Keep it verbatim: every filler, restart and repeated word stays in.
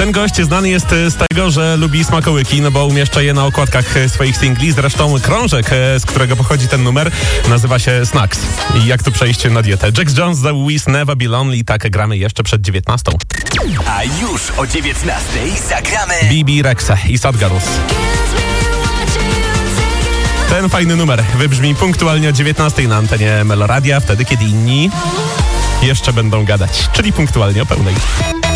Ten gość znany jest z tego, że lubi smakołyki, no bo umieszcza je na okładkach swoich singli. Zresztą krążek, z którego pochodzi ten numer, nazywa się Snacks. I jak tu przejść na dietę? Jax Jones, The Wiz, Never Be Lonely. Tak gramy jeszcze przed dziewiętnastą. A już o dziewiętnastej zagramy Bibi Rexha i Sadgarus. Ten fajny numer wybrzmi punktualnie o dziewiętnastej na antenie Meloradia, wtedy kiedy inni jeszcze będą gadać, czyli punktualnie o pełnej.